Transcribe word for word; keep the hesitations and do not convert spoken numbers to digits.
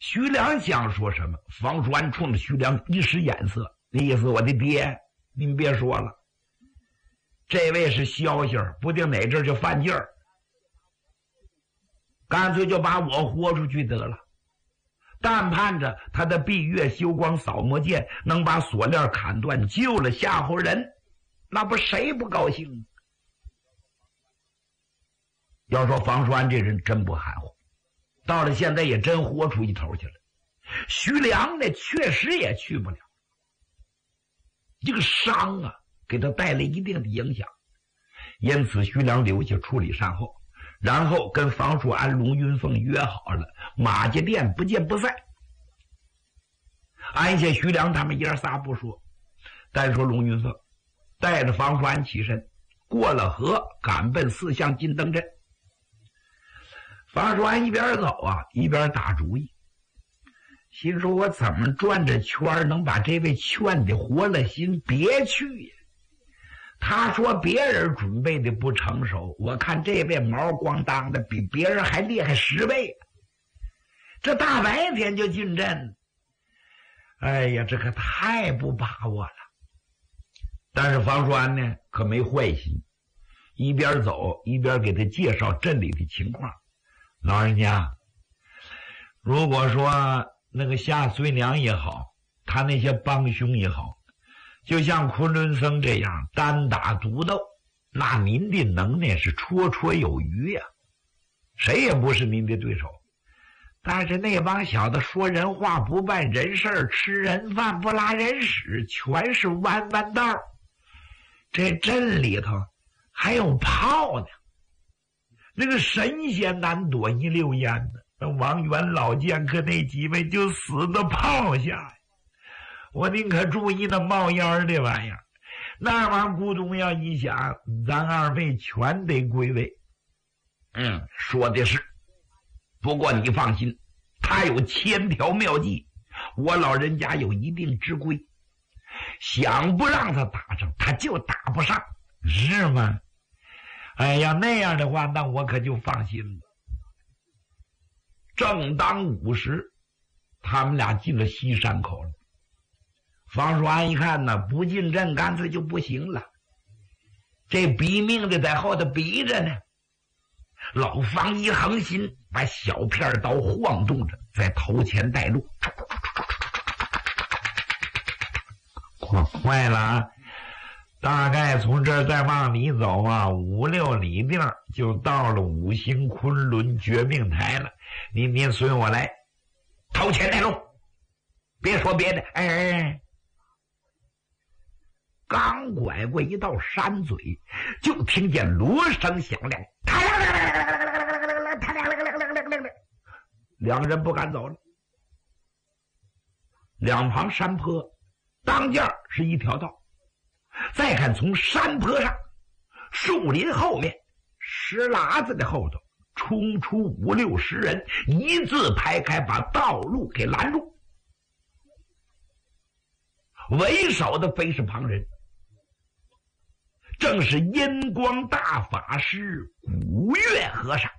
徐良想说什么，方叔安冲着徐良一使眼色，那意思我的爹，您别说了，这位是消息儿，不定哪阵就犯劲儿，干脆就把我豁出去得了。但盼着他的闭月修光扫魔剑能把锁链砍断，救了夏侯人，那不谁不高兴？要说方叔安这人真不含糊，到了现在也真豁出一头去了。徐良呢，确实也去不了，这个伤啊，给他带来一定的影响，因此徐良留下处理善后，然后跟方叔安、龙云凤约好了马家店不见不散。安下徐良他们爷仨不说，单说龙云凤带着方叔安起身，过了河，赶奔四巷金灯镇。方叔安一边走啊，一边打主意，心说我怎么转着圈能把这位劝的活了心别去呀？他说别人准备的不成熟，我看这位毛光当的比别人还厉害十倍，这大白天就进镇，哎呀，这可太不把握了。但是方叔安呢可没坏心，一边走一边给他介绍镇里的情况。老人家，如果说那个夏随娘也好，他那些帮凶也好，就像昆仑僧这样单打独斗，那您的能耐是绰绰有余呀、啊，谁也不是您的对手。但是那帮小子说人话不办人事，吃人饭不拉人屎，全是弯弯道。这镇里头还有炮呢，那个神仙难躲一溜烟呢。那王元老剑客那几位就死在炮下呀！我宁可注意那冒烟的玩意儿，那玩意儿咕咚要一响，咱二位全得归位。嗯，说的是。不过你放心，他有千条妙计，我老人家有一定之规，想不让他打上，他就打不上，是吗？哎呀，那样的话，那我可就放心了。正当午时，他们俩进了西山口了。方叔安一看呢，不进镇干脆就不行了，这逼命的在后头逼着呢。老方一横心，把小片刀晃动着，在头前带路。坏了啊！大概从这儿再往里走啊，五六里地儿就到了五星昆仑绝命台了。您您随我来，头前带路，别说别的。哎哎哎！刚拐过一道山嘴，就听见锣声响亮，两个人不敢走了。两旁山坡，当间是一条道。再看从山坡上，树林后面，石喇子的后头，冲出五六十人，一字排开，把道路给拦住。为首的非是旁人，正是阴光大法师古月和尚。